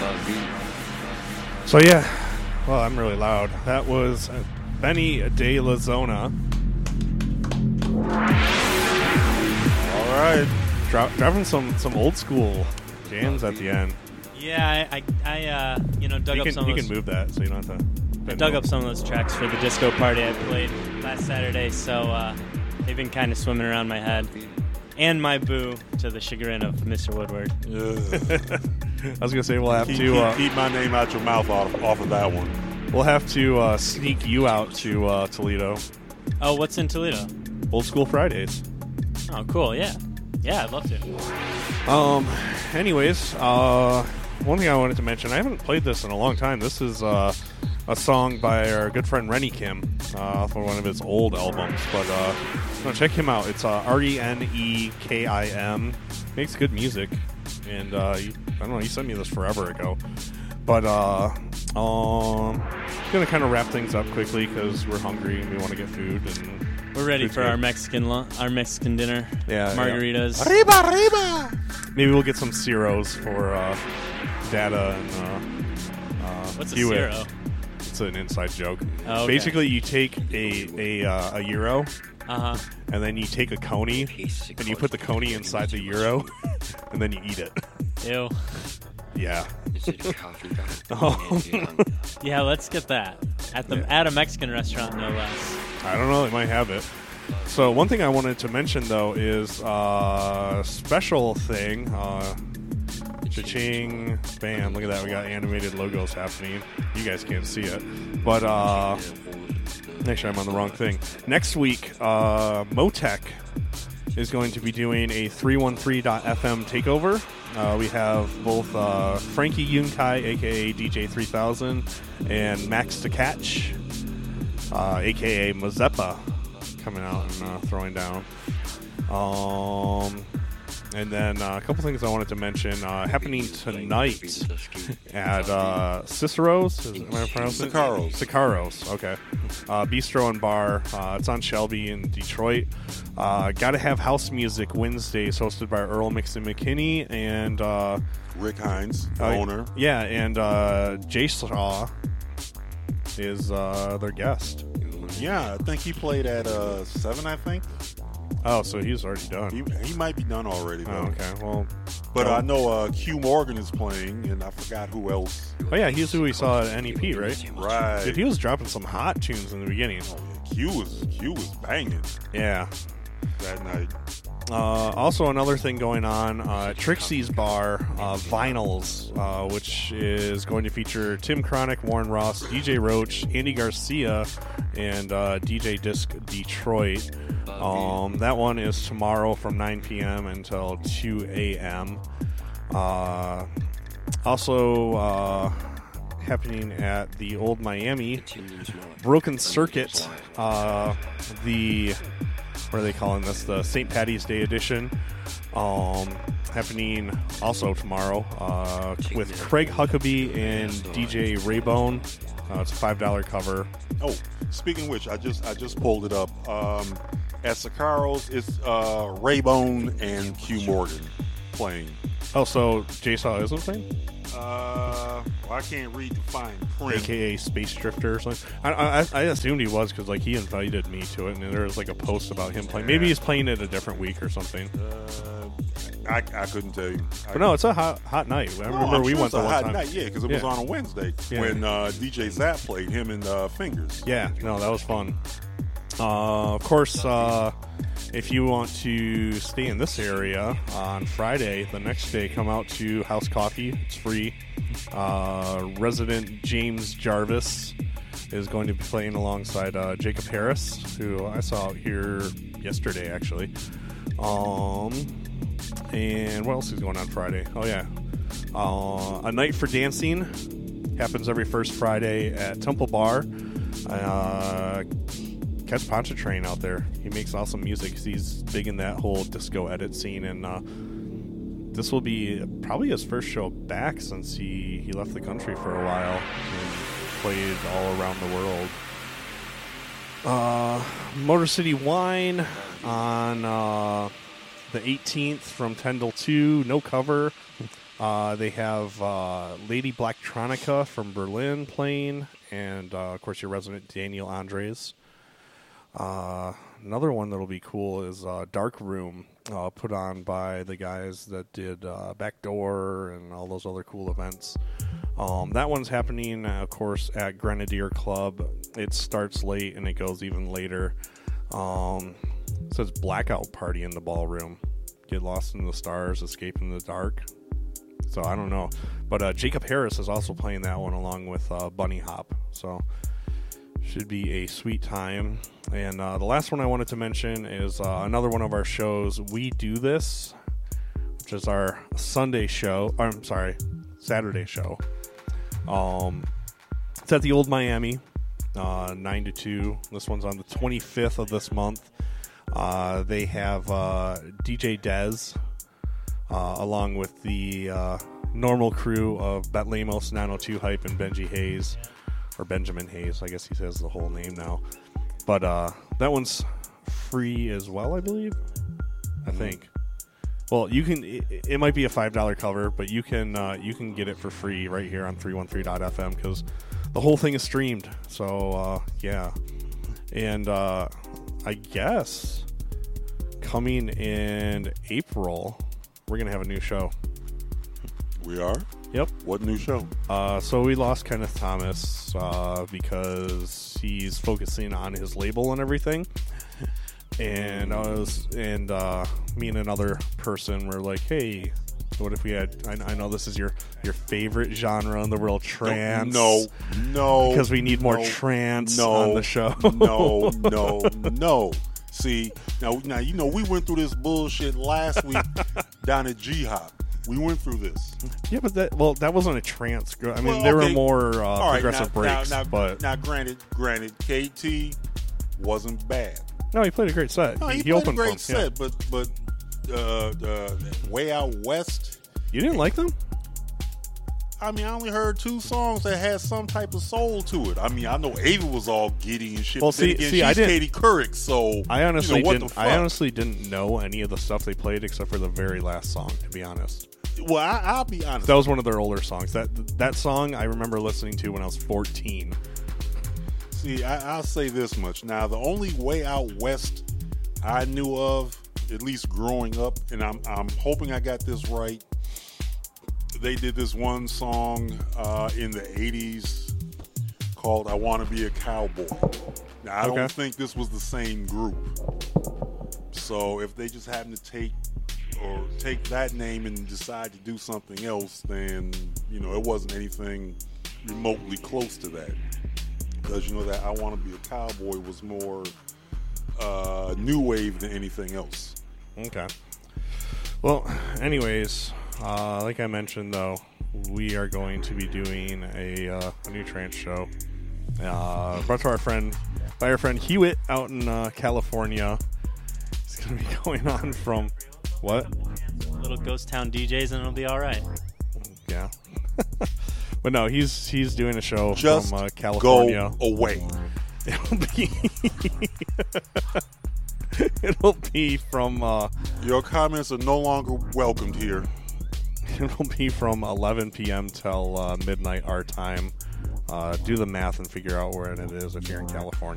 So yeah, well, I'm really loud. That was Benny De La Zona. All right, Dropping some old school jams at the end. Yeah, I dug up some of those. You can move that so you don't have to. I dug up some of those tracks for the disco party I played last Saturday, so they've been kind of swimming around my head. And my boo, to the chagrin of Mr. Woodward. I was gonna say we'll have to keep my name out your mouth off of that one. We'll have to sneak you out to Toledo. Oh, what's in Toledo? Old School Fridays. Oh, cool. Yeah, I'd love to. Anyways, one thing I wanted to mention, I haven't played this in a long time. This is a song by our good friend Rennie Kim for one of his old albums. But check him out. It's RENEKIM. Makes good music. And I don't know, he sent me this forever ago. But going to kind of wrap things up quickly because we're hungry and we want to get food. And we're ready for our Mexican dinner. Yeah, margaritas. Yeah. Arriba! Maybe we'll get some Ciros for Data and what's a Hewitt. Ciro? It's an inside joke. Oh, okay. Basically, you take a Euro, and then you take a coney, and you put the coney inside the Euro, and then you eat it. Ew. Yeah. Yeah, let's get that at a Mexican restaurant, no less. I don't know. They might have it. So one thing I wanted to mention though is special thing. Cha-ching, bam! Look at that. We got animated logos happening. You guys can't see it, but actually I'm on the wrong thing. Next week, Motec is going to be doing a 313.fm takeover. We have both Frankie Yunkai, aka DJ 3000, and Max to Catch, aka Mazeppa, coming out and throwing down. And then a couple things I wanted to mention happening tonight at Cicero's. Am I pronouncing it? Sicaro's. Okay. Bistro and Bar. It's on Shelby in Detroit. Gotta Have House Music Wednesdays, hosted by Earl Mixon McKinney and Rick Hines, the owner. Yeah, and Jay Shaw is their guest. Yeah, I think he played at 7, I think. Oh, so he's already done. He might be done already, though. Oh, okay, well... But I know Q Morgan is playing, and I forgot who else. Oh, yeah, he's who we saw at NEP, right? Right. Dude, he was dropping some hot tunes in the beginning. Q was banging. Yeah. That night. Also, another thing going on, Trixie's Bar, Vinyls, which is going to feature Tim Cronic, Warren Ross, DJ Roach, Andy Garcia, and DJ Disc Detroit. That one is tomorrow from 9 p.m. until 2 a.m. Also happening at the Old Miami Broken Circuit, what are they calling this? The St. Patty's Day edition. Happening also tomorrow with Craig Huckabee and DJ Raybone. It's a $5 cover. Oh, speaking of which, I just pulled it up. At Sicaro's, it's Raybone and Q Morgan playing. Oh, so Jay Saw isn't playing? Well, I can't read the fine print. AKA Space Drifter or something. I assumed he was because like he invited me to it, and there was like a post about him playing. Maybe he's playing it a different week or something. I couldn't tell you. But no, it's a hot night. I remember we went the one time. Night, yeah, because it was on a Wednesday when DJ Zap played him and Fingers. Yeah, no, that was fun. Of course, if you want to stay in this area on Friday, the next day, come out to House Coffee. It's free. Resident James Jarvis is going to be playing alongside Jacob Harris, who I saw out here yesterday, actually. And what else is going on Friday? Oh, yeah. A Night for Dancing happens every first Friday at Temple Bar. Catch Pontchartrain out there. He makes awesome music. He's big in that whole disco edit scene, and this will be probably his first show back since he left the country for a while and played all around the world. Motor City Wine on the 18th from 10 till 2. No cover. They have Lady Blacktronica from Berlin playing, and of course your resident Daniel Andres. Another one that'll be cool is Dark Room, put on by the guys that did Backdoor and all those other cool events. That one's happening, of course, at Grenadier Club. It starts late and it goes even later. It says Blackout Party in the Ballroom. Get lost in the stars, escape in the dark. So I don't know. But Jacob Harris is also playing that one along with Bunny Hop. So should be a sweet time. And the last one I wanted to mention is another one of our shows, We Do This, which is our Saturday show. It's at the Old Miami, 9 to 2. This one's on the 25th of this month. They have DJ Dez, along with the normal crew of Bet Lamos, 902 Hype, and Benji Hayes. Or Benjamin Hayes, I guess he says the whole name now. But that one's free as well, I believe. I think. Well, you can. It might be a $5 cover, but you can get it for free right here on 313.fm because the whole thing is streamed. So yeah, and I guess coming in April, we're gonna have a new show. We are? Yep. What new show? So we lost Kenneth Thomas because he's focusing on his label and everything. And me and another person were like, hey, what if we had, I know this is your favorite genre in the world, trance. No. Because we need more trance on the show. No. See, now you know we went through this bullshit last week down at G-Hop. We went through this. Yeah, but that wasn't a trance. I mean, there were more progressive breaks. Now, granted, KT wasn't bad. No, he played a great set. No, he played opened a great for him, set, but Way Out West. You didn't like them? I mean, I only heard 2 songs that had some type of soul to it. I mean, I know Ava was all giddy and shit. Well, see, I she's didn't. Katie Couric, so I honestly what didn't. the fuck? I honestly didn't know any of the stuff they played except for the very last song. To be honest. Well, I'll be honest. That was one of their older songs. That song I remember listening to when I was 14. See, I'll say this much. Now, the only Way Out West I knew of, at least growing up, and I'm hoping I got this right. They did this one song in the 80s called I Want to Be a Cowboy. Now, I don't think this was the same group. So if they just happen to take that name and decide to do something else, then, it wasn't anything remotely close to that. Because, that I Want to Be a Cowboy was more new wave than anything else. Okay. Well, anyways, like I mentioned, though, we are going to be doing a new trance show. Brought to our friend Hewitt out in California. It's going to be going on from what? Little ghost town DJs and it'll be all right. Yeah. But no, he's doing a show Just from California. Go away. It'll be from your comments are no longer welcomed here. It'll be from 11 p.m. till midnight our time. Do the math and figure out where it is if you're in California.